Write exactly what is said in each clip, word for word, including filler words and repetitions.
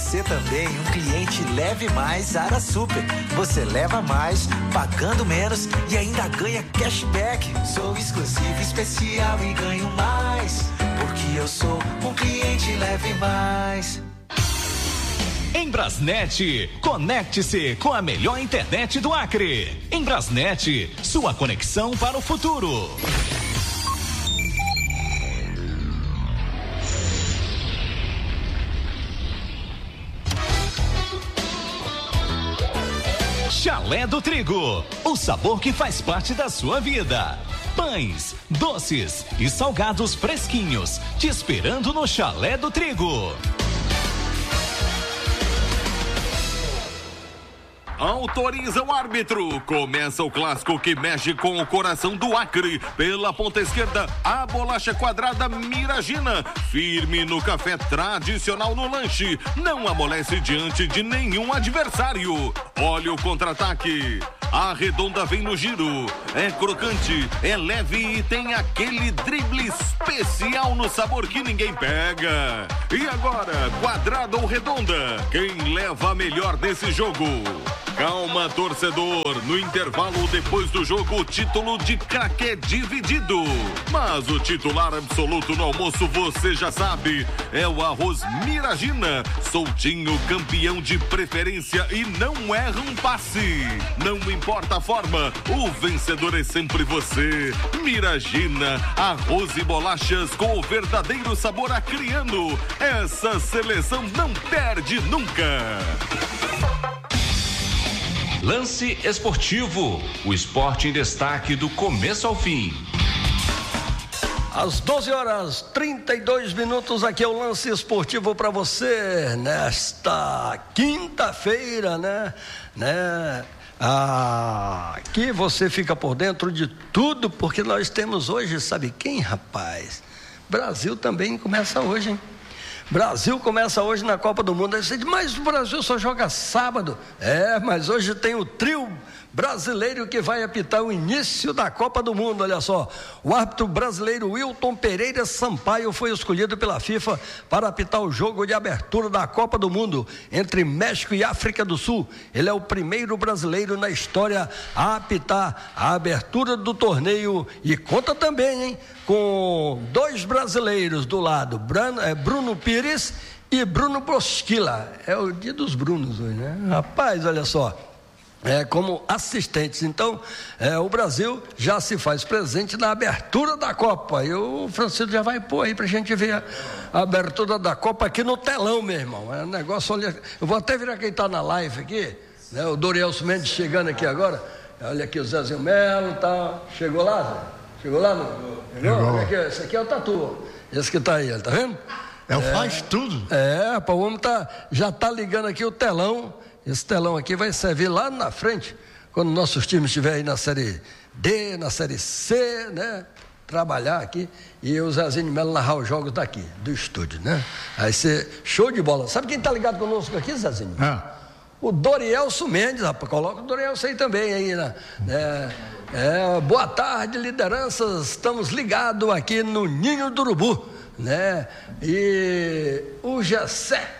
você também um cliente Leve Mais Ara Super. Você leva mais, pagando menos e ainda ganha cashback. Sou exclusivo, especial e ganho mais, porque eu sou um cliente Leve Mais. Em Brasnet, conecte-se com a melhor internet do Acre. Em Brasnet, sua conexão para o futuro. Chalé do Trigo, o sabor que faz parte da sua vida. Pães, doces e salgados fresquinhos, te esperando no Chalé do Trigo. Autoriza o árbitro. Começa o clássico que mexe com o coração do Acre. Pela ponta esquerda, a bolacha quadrada Miragina. Firme no café tradicional no lanche. Não amolece diante de nenhum adversário. Olha o contra-ataque. A redonda vem no giro. É crocante, é leve e tem aquele drible especial no sabor que ninguém pega. E agora, quadrada ou redonda? Quem leva a melhor nesse jogo? Calma, torcedor. No intervalo depois do jogo, o título de craque é dividido. Mas o titular absoluto no almoço, você já sabe, é o arroz Miragina. Soltinho, campeão de preferência e não erra um passe. Não importa a forma, o vencedor é sempre você. Miragina, arroz e bolachas com o verdadeiro sabor acriano. Essa seleção não perde nunca. Lance Esportivo, o esporte em destaque do começo ao fim. Às doze horas e trinta e dois minutos, aqui é o Lance Esportivo para você, nesta quinta-feira, né? né? Ah, aqui você fica por dentro de tudo, porque nós temos hoje, sabe quem, rapaz? Brasil também começa hoje, hein? Brasil começa hoje na Copa do Mundo. Aí você diz, mas o Brasil só joga sábado. É, mas hoje tem o trio brasileiro que vai apitar o início da Copa do Mundo. Olha só, o árbitro brasileiro Wilton Pereira Sampaio foi escolhido pela FIFA para apitar o jogo de abertura da Copa do Mundo entre México e África do Sul. Ele é o primeiro brasileiro na história a apitar a abertura do torneio e conta também, hein, com dois brasileiros do lado, Bruno Pires e Bruno Bosquila. É o dia dos Brunos hoje, né? Rapaz, olha só. É, como assistentes. Então, é, o Brasil já se faz presente na abertura da Copa. E o Francisco já vai pôr aí pra gente ver a, a abertura da Copa aqui no telão, meu irmão. É um negócio, olha, eu vou até virar quem tá na live aqui, né? O Dorielso Mendes chegando aqui agora. Olha aqui o Zezinho Melo, tá? Chegou lá, Zé? Chegou lá? Não? Chegou? Chegou. Olha aqui, esse aqui é o Tatu. Esse que tá aí, tá vendo? É o é, faz tudo. É, rapaz, o homem tá, já tá ligando aqui o telão. Esse telão aqui vai servir lá na frente, quando nossos times estiverem aí na Série D, na Série C, né? Trabalhar aqui, e o Zezinho de Melo narrar os jogos daqui, do estúdio, né? Aí você, show de bola. Sabe quem tá ligado conosco aqui, Zezinho? Ah. O Dorielso Mendes, rapaz, coloca o Dorielso aí também, aí, né? É, é, boa tarde, lideranças, estamos ligados aqui no Ninho do Urubu, né? E o Gessé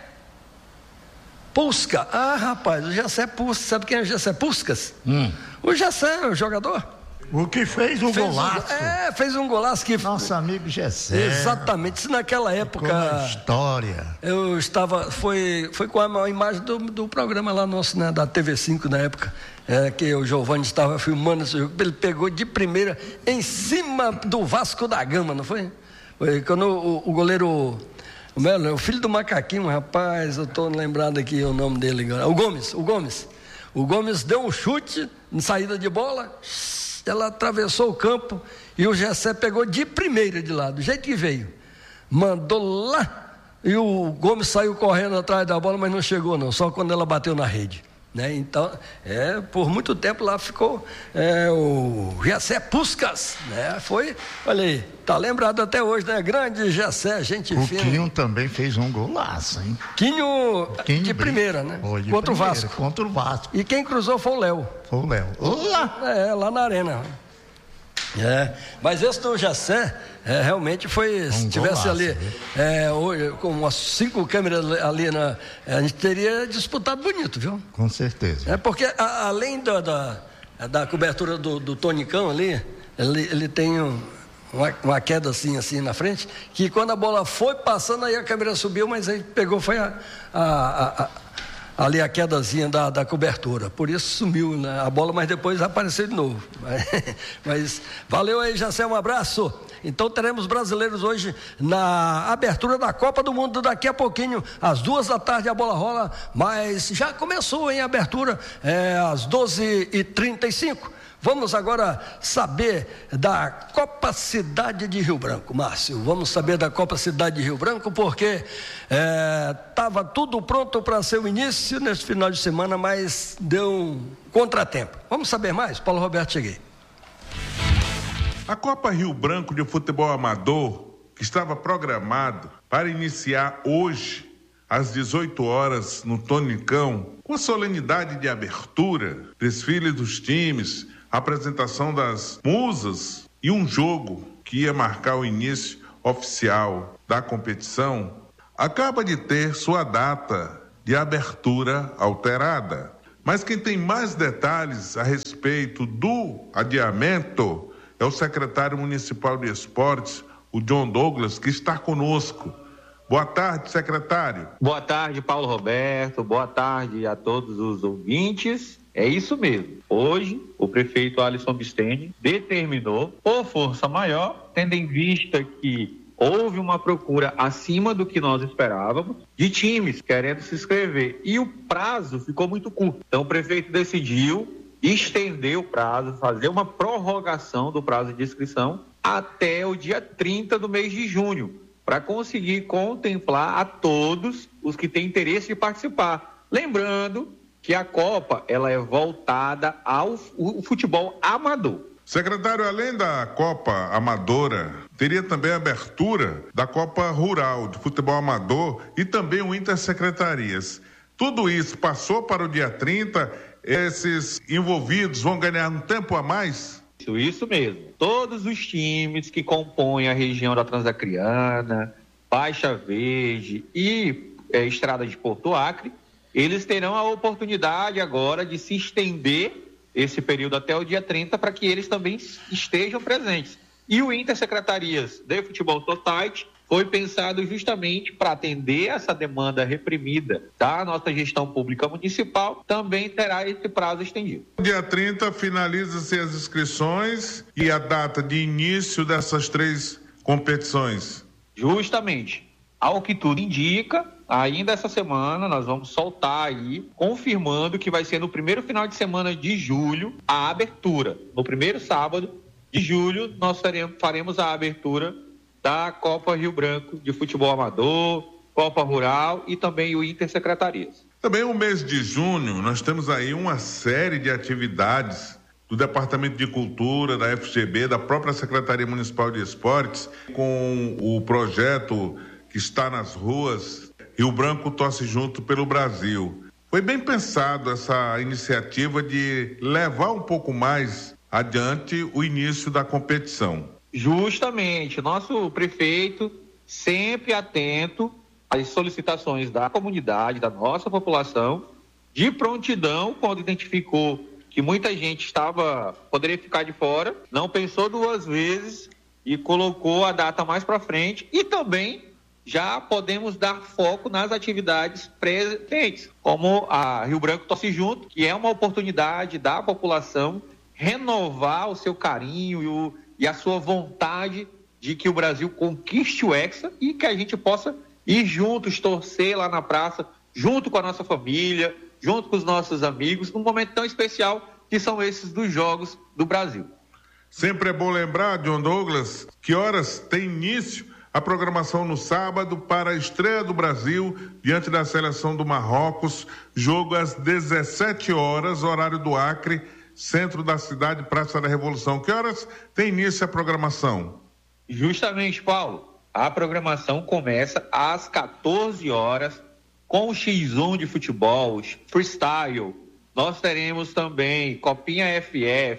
Pusca, ah rapaz, o Gessé Pusca, sabe quem é o Gessé Puscas? Hum. O Gessé, o jogador. O que fez um fez golaço. Um, é, fez um golaço que... Nosso amigo Gessé. Exatamente, se naquela época... Na história. Eu estava, foi, foi com a imagem do, do programa lá nosso, né, da T V cinco na época, é, que o Giovanni estava filmando esse jogo, ele pegou de primeira em cima do Vasco da Gama, não foi? Foi quando o, o goleiro... O Melo, o filho do Macaquinho, rapaz, eu estou lembrado aqui o nome dele agora. O Gomes, o Gomes. O Gomes deu um chute em saída de bola, ela atravessou o campo e o Gessé pegou de primeira de lá, do jeito que veio. Mandou lá e o Gomes saiu correndo atrás da bola, mas não chegou não, só quando ela bateu na rede. Né? Então, é, por muito tempo lá ficou é, o Gessé Puscas, né? Foi, olha aí, tá lembrado até hoje, né? Grande Gessé, gente o fina. O Quinho também fez um golaço, hein? Quinho, Quinho de primeira, né? Foi de contra primeira, o Vasco. Contra o Vasco. E quem cruzou foi o Léo. Foi o Léo. É, lá na arena. É, mas esse do Jacé, é, realmente foi, um se tivesse golaço, ali é, hoje, com umas cinco câmeras ali, na, a gente teria disputado bonito, viu? Com certeza. É porque a, além da, da, da cobertura do, do Tonicão ali, ele, ele tem um, uma, uma queda assim, assim na frente, que quando a bola foi passando, aí a câmera subiu, mas aí pegou, foi a... a, a, a ali a quedazinha da, da cobertura, por isso sumiu, né, a bola, mas depois apareceu de novo. Mas, mas valeu aí, Jacé, um abraço. Então teremos brasileiros hoje na abertura da Copa do Mundo, daqui a pouquinho, às duas da tarde a bola rola, mas já começou em abertura, é, às doze e trinta e cinco. Vamos agora saber da Copa Cidade de Rio Branco, Márcio. Vamos saber da Copa Cidade de Rio Branco, porque estava é, tudo pronto para ser o início nesse final de semana, mas deu um contratempo. Vamos saber mais? Paulo Roberto, cheguei. A Copa Rio Branco de Futebol Amador, que estava programado para iniciar hoje, às dezoito horas, no Tonicão, com a solenidade de abertura, desfile dos times, apresentação das musas e um jogo que ia marcar o início oficial da competição, acaba de ter sua data de abertura alterada. Mas quem tem mais detalhes a respeito do adiamento é o secretário municipal de esportes, o John Douglas, que está conosco. Boa tarde, secretário. Boa tarde, Paulo Roberto. Boa tarde a todos os ouvintes. É isso mesmo. Hoje, o prefeito Alisson Bisteni determinou, por força maior, tendo em vista que houve uma procura acima do que nós esperávamos, de times querendo se inscrever. E o prazo ficou muito curto. Então, o prefeito decidiu estender o prazo, fazer uma prorrogação do prazo de inscrição até o dia trinta do mês de junho, para conseguir contemplar a todos os que têm interesse de participar. Lembrando que a Copa, ela é voltada ao futebol amador. Secretário, além da Copa Amadora, teria também a abertura da Copa Rural de Futebol Amador e também o Intersecretarias. Tudo isso passou para o dia trinta, esses envolvidos vão ganhar um tempo a mais? Isso, isso mesmo. Todos os times que compõem a região da Transacriana, Faixa Verde e é, Estrada de Porto Acre, eles terão a oportunidade agora de se estender esse período até o dia trinta para que eles também estejam presentes. E o Intersecretarias de Futebol Society foi pensado justamente para atender essa demanda reprimida da nossa gestão pública municipal, também terá esse prazo estendido. Dia trinta finaliza-se as inscrições e a data de início dessas três competições. Justamente. Ao que tudo indica, ainda essa semana nós vamos soltar aí, confirmando que vai ser no primeiro final de semana de julho a abertura. No primeiro sábado de julho nós faremos, faremos a abertura da Copa Rio Branco de Futebol Amador, Copa Rural e também o Intersecretarias. Também no mês de junho nós temos aí uma série de atividades do Departamento de Cultura, da F G B, da própria Secretaria Municipal de Esportes, com o projeto que está nas ruas, Rio Branco Tosse Junto pelo Brasil. Foi bem pensado essa iniciativa de levar um pouco mais adiante o início da competição. Justamente, nosso prefeito sempre atento às solicitações da comunidade, da nossa população, de prontidão, quando identificou que muita gente estava, poderia ficar de fora, não pensou duas vezes e colocou a data mais para frente e também já podemos dar foco nas atividades presentes, como a Rio Branco Tosse Junto, que é uma oportunidade da população renovar o seu carinho e, o, e a sua vontade de que o Brasil conquiste o Hexa e que a gente possa ir juntos, torcer lá na praça, junto com a nossa família, junto com os nossos amigos, num momento tão especial que são esses dos Jogos do Brasil. Sempre é bom lembrar, John Douglas, que horas tem início a programação no sábado para a estreia do Brasil diante da seleção do Marrocos, jogo às dezessete horas, horário do Acre, centro da cidade, Praça da Revolução. Que horas tem início a programação? Justamente, Paulo, a programação começa às quatorze horas com o xis um de futebol, freestyle. Nós teremos também Copinha F F,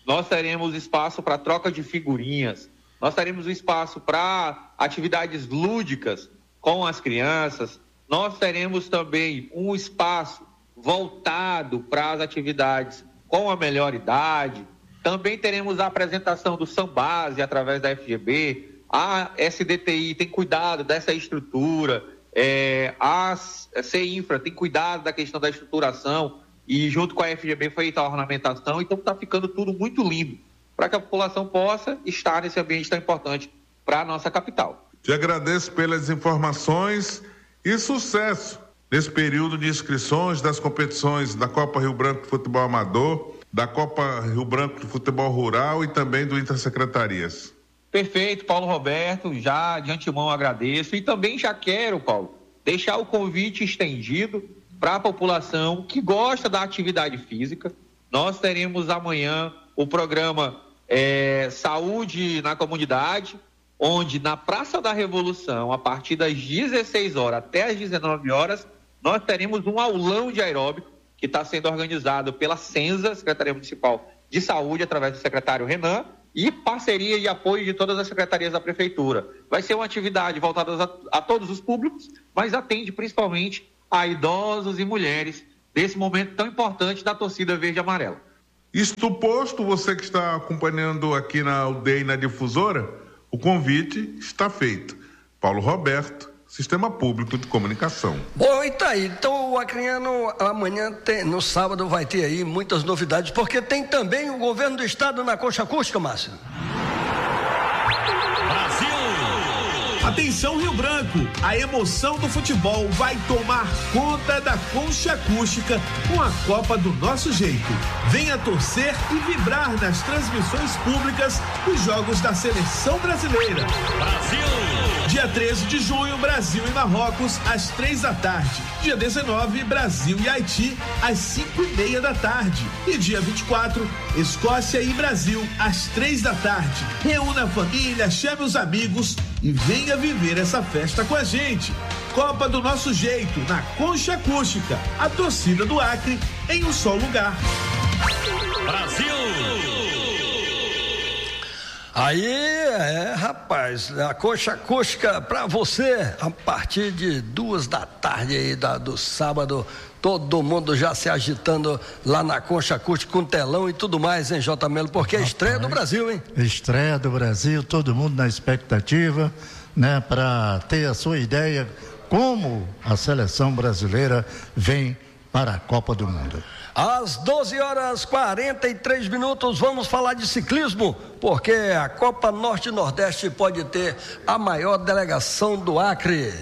nós teremos espaço para troca de figurinhas, nós teremos espaço para atividades lúdicas com as crianças, nós teremos também um espaço voltado para as atividades com a melhor idade, também teremos a apresentação do Sambase através da F G B, a S D T I tem cuidado dessa estrutura, é, a CINFRA tem cuidado da questão da estruturação e junto com a F G B foi feita a ornamentação, então está ficando tudo muito lindo para que a população possa estar nesse ambiente tão importante para a nossa capital. Te agradeço pelas informações e sucesso nesse período de inscrições das competições da Copa Rio Branco de Futebol Amador, da Copa Rio Branco de Futebol Rural e também do Intersecretarias. Perfeito, Paulo Roberto, já de antemão agradeço e também já quero, Paulo, deixar o convite estendido para a população que gosta da atividade física. Nós teremos amanhã o programa é, Saúde na Comunidade, onde na Praça da Revolução, a partir das dezesseis horas até as dezenove horas, nós teremos um aulão de aeróbico que está sendo organizado pela Senza, Secretaria Municipal de Saúde, através do secretário Renan, e parceria e apoio de todas as secretarias da Prefeitura. Vai ser uma atividade voltada a, a todos os públicos, mas atende principalmente a idosos e mulheres desse momento tão importante da torcida verde e amarela. Isto posto, você que está acompanhando aqui na aldeia e na difusora, o convite está feito. Paulo Roberto, Sistema Público de Comunicação. Bom, e tá aí. Então o Acreano amanhã, tem, no sábado, vai ter aí muitas novidades, porque tem também o governo do estado na concha acústica, Márcio. Atenção Rio Branco, a emoção do futebol vai tomar conta da concha acústica com a Copa do Nosso Jeito. Venha torcer e vibrar nas transmissões públicas dos jogos da Seleção Brasileira. Brasil! Dia treze de junho, Brasil e Marrocos, às três da tarde. Dia dezenove, Brasil e Haiti, às cinco e meia da tarde. E dia vinte e quatro, Escócia e Brasil, às três da tarde. Reúna a família, chame os amigos e venha viver essa festa com a gente. Copa do Nosso Jeito, na Concha Acústica. A torcida do Acre em um só lugar. Brasil! Aí, é, rapaz, a Concha Acústica pra você, a partir de duas da tarde aí da, do sábado, todo mundo já se agitando lá na Concha Acústica com telão e tudo mais, hein, J. Melo, porque é estreia do Brasil, hein? Estreia do Brasil, todo mundo na expectativa, né, para ter a sua ideia como a seleção brasileira vem para a Copa do Mundo. Às doze horas e quarenta e três minutos, vamos falar de ciclismo, porque a Copa Norte e Nordeste pode ter a maior delegação do Acre.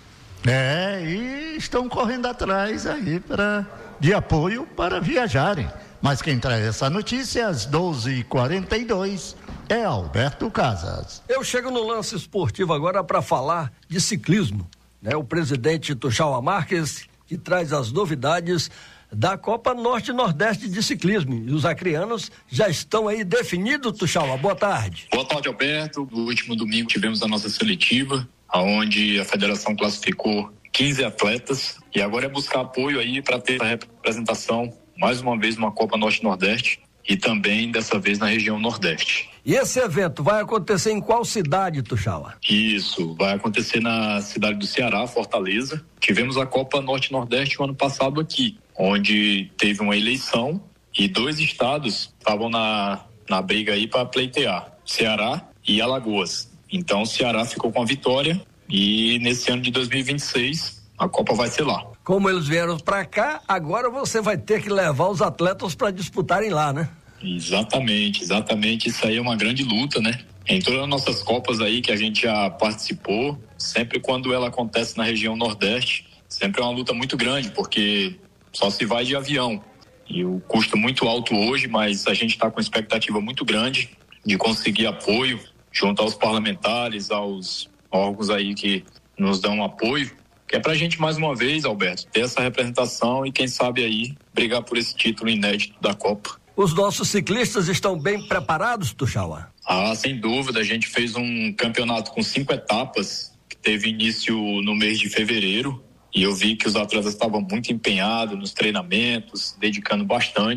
É, e estão correndo atrás aí pra, de apoio para viajarem. Mas quem traz essa notícia às doze e quarenta e dois é Alberto Casas. Eu chego no lance esportivo agora para falar de ciclismo, né? O presidente Tuxaua Marques, que traz as novidades da Copa Norte e Nordeste de Ciclismo. E os acreanos já estão aí definidos, Tuxaua. Boa tarde. Boa tarde, Alberto. No último domingo tivemos a nossa seletiva, onde a federação classificou quinze atletas e agora é buscar apoio aí para ter a representação mais uma vez numa Copa Norte e Nordeste e também dessa vez na região Nordeste. E esse evento vai acontecer em qual cidade, Tuxaua? Isso, vai acontecer na cidade do Ceará, Fortaleza. Tivemos a Copa Norte e Nordeste o ano passado aqui, onde teve uma eleição e dois estados estavam na, na briga aí para pleitear, Ceará e Alagoas. Então o Ceará ficou com a vitória e nesse ano de dois mil e vinte e seis a Copa vai ser lá. Como eles vieram para cá, agora você vai ter que levar os atletas para disputarem lá, né? Exatamente, exatamente. Isso aí é uma grande luta, né? Em todas as nossas Copas aí que a gente já participou, sempre quando ela acontece na região Nordeste, sempre é uma luta muito grande, porque só se vai de avião. E o custo muito alto hoje, mas a gente está com expectativa muito grande de conseguir apoio junto aos parlamentares, aos órgãos aí que nos dão apoio, que é pra gente mais uma vez, Alberto, ter essa representação e quem sabe aí brigar por esse título inédito da Copa. Os nossos ciclistas estão bem preparados, Tuxaua? Ah, sem dúvida, a gente fez um campeonato com cinco etapas, que teve início no mês de fevereiro, e eu vi que os atletas estavam muito empenhados nos treinamentos, dedicando bastante,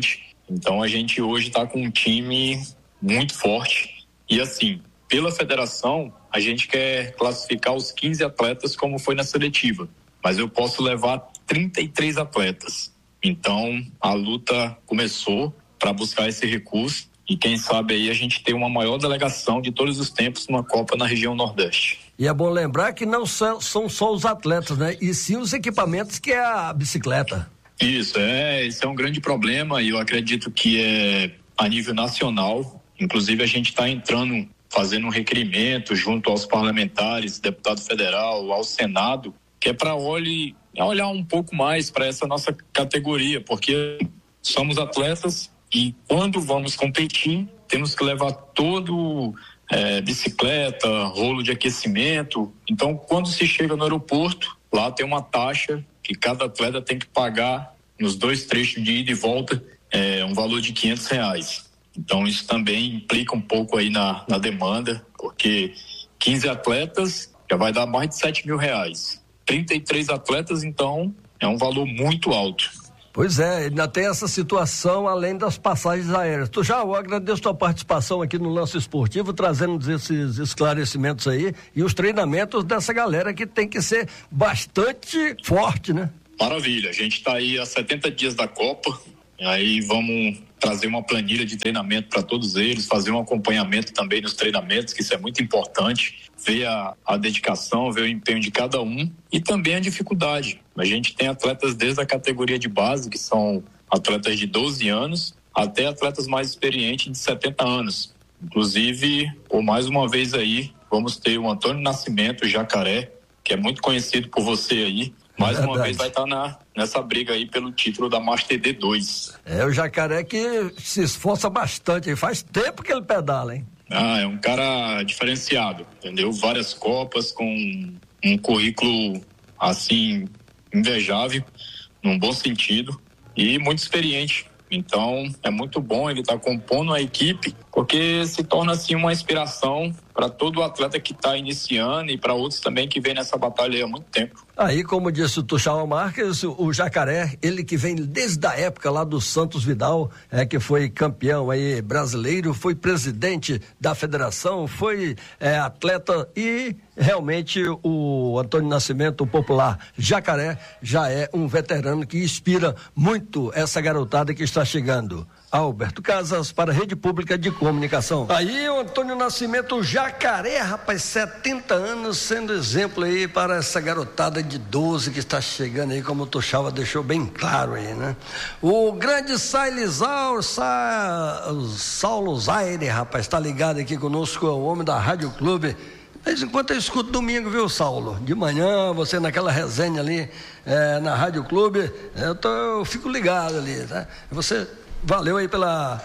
Então a gente hoje está com um time muito forte e assim, pela federação, a gente quer classificar os quinze atletas como foi na seletiva, mas eu posso levar trinta e três atletas. Então a luta começou para buscar esse recurso e quem sabe aí a gente tem uma maior delegação de todos os tempos numa Copa na região Nordeste. E é bom lembrar que não são, são só os atletas, né? E sim os equipamentos, que é a bicicleta. Isso, é, esse é um grande problema e eu acredito que é a nível nacional. Inclusive a gente está entrando, fazendo um requerimento junto aos parlamentares, deputado federal, ao Senado, que é para olhe, olhar um pouco mais para essa nossa categoria, porque somos atletas e quando vamos competir, temos que levar todo é, bicicleta, rolo de aquecimento. Então, quando se chega no aeroporto, lá tem uma taxa que cada atleta tem que pagar nos dois trechos de ida e volta, é, um valor de quinhentos reais. Então, isso também implica um pouco aí na, na demanda, porque quinze atletas já vai dar mais de sete mil reais. trinta e três atletas, então, é um valor muito alto. Pois é, ainda tem essa situação além das passagens aéreas. Tu já, eu agradeço tua participação aqui no Lance Esportivo, trazendo esses esclarecimentos aí e os treinamentos dessa galera que tem que ser bastante forte, né? Maravilha, a gente está aí há setenta dias da Copa, aí vamos trazer uma planilha de treinamento para todos eles, fazer um acompanhamento também nos treinamentos, que isso é muito importante, ver a, a dedicação, ver o empenho de cada um e também a dificuldade. A gente tem atletas desde a categoria de base, que são atletas de doze anos, até atletas mais experientes de setenta anos. Inclusive, por mais uma vez aí, vamos ter o Antônio Nascimento, o Jacaré, que é muito conhecido por você aí, mais Verdade. uma vez vai estar na, nessa briga aí pelo título da Master D dois. É, o Jacaré que se esforça bastante, faz tempo que ele pedala, hein? Ah, é um cara diferenciado, entendeu? Várias Copas com um currículo, assim, invejável, num bom sentido, e muito experiente. Então, é muito bom ele estar tá compondo a equipe, porque se torna, assim, uma inspiração para todo atleta que está iniciando e para outros também que vem nessa batalha há muito tempo. Aí, como disse o Tuxal Marques, o Jacaré, ele que vem desde a época lá do Santos Vidal, é, que foi campeão aí brasileiro, foi presidente da federação, foi é, atleta e realmente o Antônio Nascimento, o popular Jacaré, já é um veterano que inspira muito essa garotada que está chegando. Alberto Casas para a Rede Pública de Comunicação. Aí o Antônio Nascimento, Jacaré, rapaz, setenta anos, sendo exemplo aí para essa garotada de doze que está chegando aí, como o Tuxalva deixou bem claro aí, né? O grande Sailizal, Sa... Saulo Zaire, rapaz, está ligado aqui conosco, é o homem da Rádio Clube. Mas enquanto eu escuto domingo, viu, Saulo? De manhã, você naquela resenha ali é, na Rádio Clube, eu, tô, eu fico ligado ali, tá? Você... Valeu aí pela,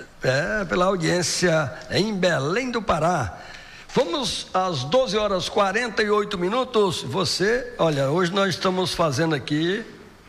é, pela audiência em Belém do Pará. Vamos às doze horas e quarenta e oito minutos. Você, olha, hoje nós estamos fazendo aqui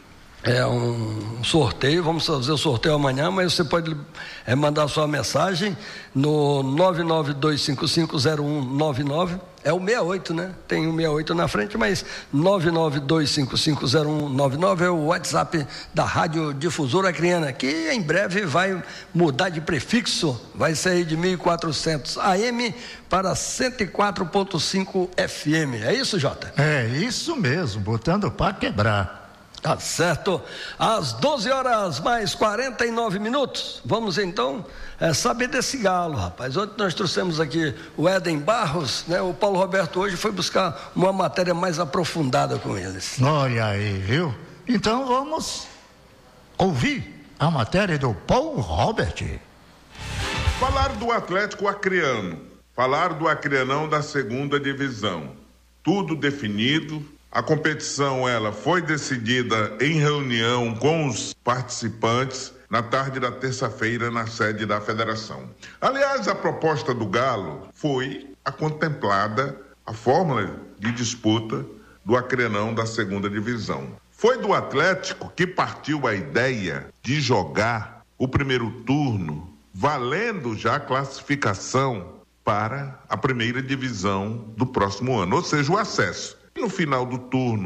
é, um sorteio. Vamos fazer o sorteio amanhã, mas você pode é, mandar sua mensagem no nove nove dois cinco cinco zero um nove nove. É o sessenta e oito, né? Tem o sessenta e oito na frente, mas nove nove dois cinco cinco zero um nove nove é o WhatsApp da Rádio Difusora Acreana, que em breve vai mudar de prefixo, vai sair de mil e quatrocentos A M para cento e quatro ponto cinco F M. É isso, Jota? É isso mesmo, botando para quebrar. Tá certo. Às doze horas mais quarenta e nove minutos, vamos então é, saber desse galo, rapaz. Ontem nós trouxemos aqui o Éden Barros, né? O Paulo Roberto hoje foi buscar uma matéria mais aprofundada com eles. Olha aí, viu? Então vamos ouvir a matéria do Paulo Robert. Falar do Atlético Acreano, falar do Acreanão da segunda divisão. Tudo definido. A competição ela foi decidida em reunião com os participantes na tarde da terça-feira na sede da federação. Aliás, a proposta do Galo foi a contemplada a fórmula de disputa do Acreanão da segunda divisão. Foi do Atlético que partiu a ideia de jogar o primeiro turno valendo já a classificação para a primeira divisão do próximo ano, ou seja, o acesso. No final do turno,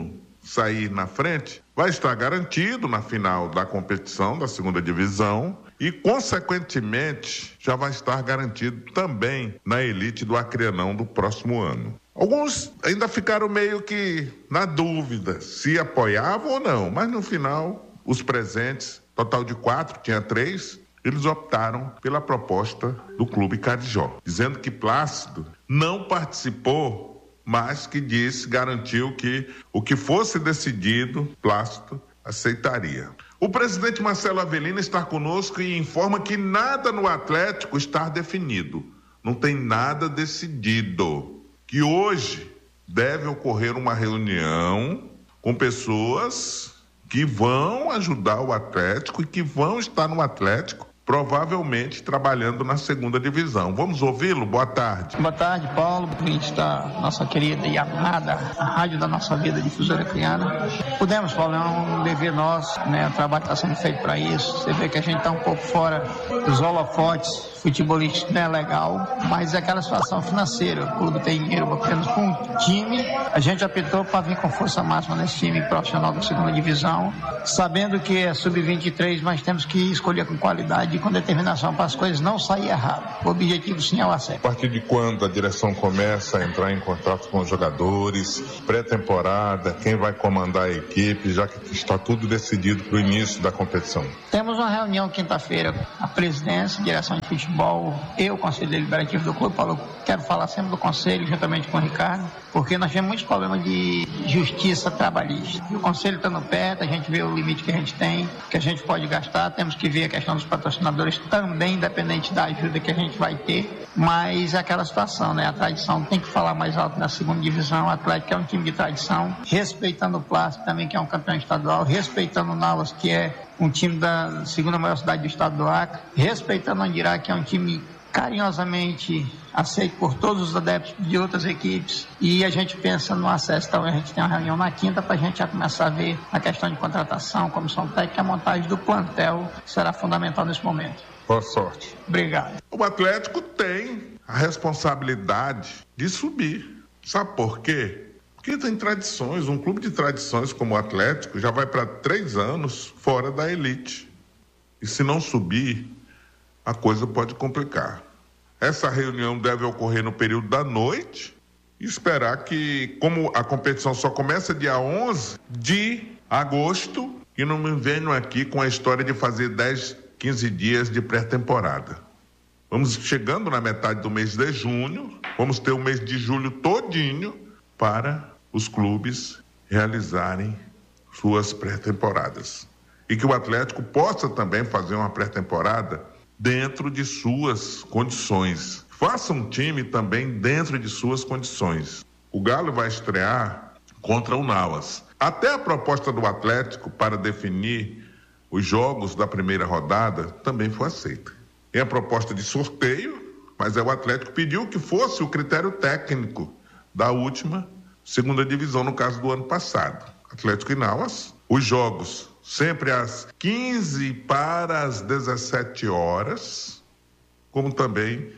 sair na frente, vai estar garantido na final da competição da segunda divisão e, consequentemente, já vai estar garantido também na elite do Acreanão do próximo ano. Alguns ainda ficaram meio que na dúvida se apoiavam ou não, mas no final, os presentes, total de quatro, tinha três, eles optaram pela proposta do Clube Carijó, dizendo que Plácido não participou, mas que disse, garantiu que o que fosse decidido, Plácido aceitaria. O presidente Marcelo Avelino está conosco e informa que nada no Atlético está definido, não tem nada decidido. Que hoje deve ocorrer uma reunião com pessoas que vão ajudar o Atlético e que vão estar no Atlético, provavelmente trabalhando na segunda divisão. Vamos ouvi-lo? Boa tarde. Boa tarde, Paulo, cliente da nossa querida e amada a rádio da nossa vida, Difusora Acreana. Pudemos, Paulo, é um dever nosso, né? O trabalho está sendo feito para isso. Você vê que a gente está um pouco fora dos holofotes futebolísticos, não é legal, mas é aquela situação financeira. O clube tem dinheiro apenas com um time. A gente optou para vir com força máxima nesse time profissional da segunda divisão, sabendo que é sub vinte e três, mas temos que escolher com qualidade e com determinação para as coisas não saírem errado. O objetivo sim é o acesso. A partir de quando a direção começa a entrar em contato com os jogadores, pré-temporada, quem vai comandar a equipe, já que está tudo decidido para o início da competição? Temos uma reunião quinta-feira, a presidência, a direção de futebol, eu, o Conselho Deliberativo do Clube. Paulo, quero falar sempre do Conselho, juntamente com o Ricardo, porque nós temos muitos problemas de justiça trabalhista. E o Conselho está no perto, a gente vê o limite que a gente tem, que a gente pode gastar, temos que ver a questão dos patrocinadores também, independente da ajuda que a gente vai ter, mas é aquela situação, né? A tradição tem que falar mais alto na segunda divisão. O Atlético é um time de tradição, respeitando o Plástico também, que é um campeão estadual, respeitando o Nauas, que é um time da segunda maior cidade do estado do Acre, respeitando o Andirá, que é um time carinhosamente aceito por todos os adeptos de outras equipes, e a gente pensa no acesso. Então a gente tem uma reunião na quinta para a gente já começar a ver a questão de contratação, comissão técnica, a montagem do plantel, que será fundamental nesse momento. Boa sorte. Obrigado. O Atlético tem a responsabilidade de subir. Sabe por quê? Porque tem tradições. Um clube de tradições como o Atlético já vai para três anos fora da elite. E se não subir, a coisa pode complicar. Essa reunião deve ocorrer no período da noite e esperar que, como a competição só começa dia onze de agosto, e não me venham aqui com a história de fazer dez, quinze dias de pré-temporada. Vamos chegando na metade do mês de junho, vamos ter o mês de julho todinho para os clubes realizarem suas pré-temporadas. E que o Atlético possa também fazer uma pré-temporada dentro de suas condições. Faça um time também dentro de suas condições. O Galo vai estrear contra o Nauas. Até a proposta do Atlético para definir os jogos da primeira rodada também foi aceita. Tem a proposta de sorteio, mas é o Atlético pediu que fosse o critério técnico da última segunda divisão, no caso do ano passado. Atlético e Nauas, os jogos sempre às quinze para as dezessete horas, como também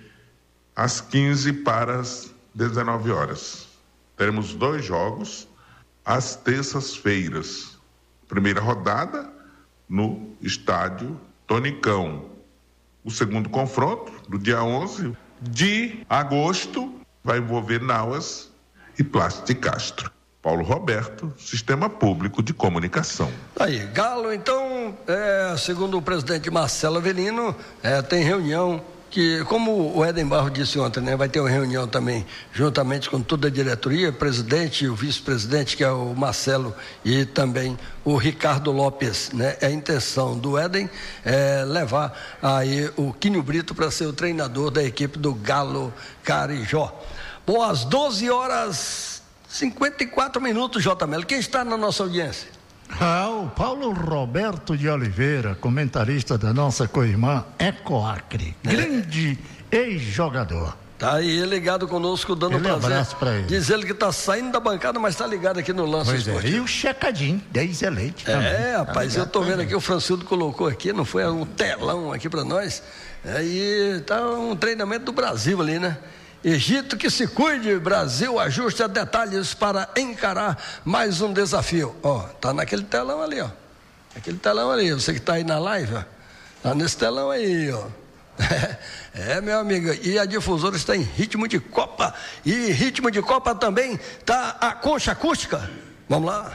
às quinze para as dezenove horas. Teremos dois jogos às terças-feiras. Primeira rodada no estádio Tonicão. O segundo confronto, do dia onze de agosto, vai envolver Nauas e Plástico de Castro. Paulo Roberto, Sistema Público de Comunicação. Aí, Galo, então, é, segundo o presidente Marcelo Avelino, é, tem reunião que, como o Éden Barro disse ontem, né, vai ter uma reunião também, juntamente com toda a diretoria, presidente e o vice-presidente, que é o Marcelo, e também o Ricardo Lopes, né? É a intenção do Éden é levar aí o Quinho Brito para ser o treinador da equipe do Galo Carijó. Bom, às doze horas cinquenta e quatro minutos, J. Melo. Quem está na nossa audiência? Ah, o Paulo Roberto de Oliveira, comentarista da nossa co-irmã Ecoacre, é. Grande ex-jogador. Tá aí ligado conosco, dando ele prazer. Abraço pra ele. Diz ele que tá saindo da bancada, mas tá ligado aqui no Lance pois Esportivo. É. E o checadinho, dez eleite também. É, rapaz, tá eu tô vendo aqui, o Francildo colocou aqui, não foi um telão aqui pra nós. Aí tá um treinamento do Brasil ali, né? Egito que se cuide, Brasil ajusta detalhes para encarar mais um desafio. Ó, tá naquele telão ali, ó. Aquele telão ali, você que tá aí na live, ó. Tá nesse telão aí, ó. É, meu amigo, e a difusora está em ritmo de Copa. E ritmo de Copa também tá a Concha Acústica. Vamos lá.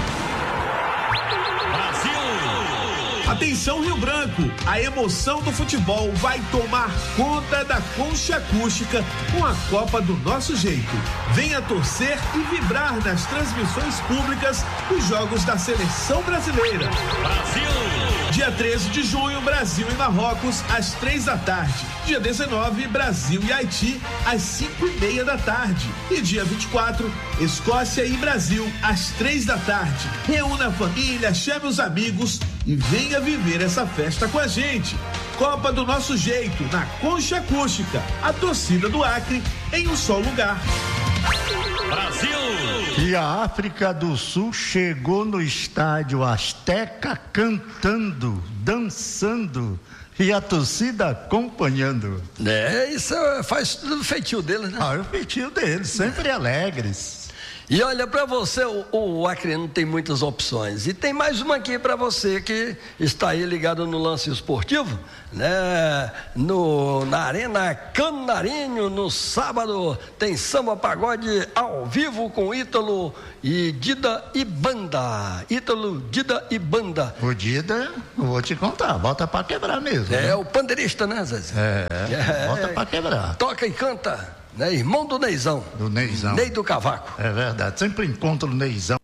Atenção Rio Branco, a emoção do futebol vai tomar conta da Concha Acústica com a Copa do Nosso Jeito. Venha torcer e vibrar nas transmissões públicas dos jogos da Seleção Brasileira. Brasil! Dia treze de junho, Brasil e Marrocos, às três da tarde. Dia dezenove, Brasil e Haiti, às cinco e meia da tarde. E dia vinte e quatro, Escócia e Brasil, às três da tarde. Reúna a família, chame os amigos e venha viver essa festa com a gente. Copa do Nosso Jeito, na Concha Acústica. A torcida do Acre em um só lugar. Brasil! E a África do Sul chegou no estádio Azteca cantando, dançando e a torcida acompanhando. É, isso faz tudo do feitio deles, né? Ah, é o feitio deles, sempre alegres. E olha, para você, o, o Acre não tem muitas opções. E tem mais uma aqui para você que está aí ligado no lance esportivo, né? No, na Arena Canarinho, no sábado, tem samba pagode ao vivo com Ítalo e Dida e Banda. Ítalo, Dida e Banda. O Dida, eu vou te contar, bota para quebrar mesmo. É, né? o pandeirista, né, Zezé? É, é bota para quebrar. Toca e canta. Né? Irmão do Neizão. Do Neizão. Ney do Cavaco. É verdade, sempre encontro o Neizão.